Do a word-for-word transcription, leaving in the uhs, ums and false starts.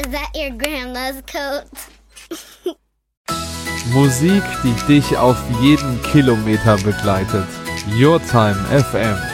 Is that your grandma's coat? Musik, die dich auf jeden Kilometer begleitet. Your Time F M.